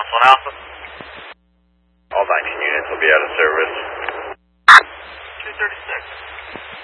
1 Alpha. All 19 units will be out of service. 236.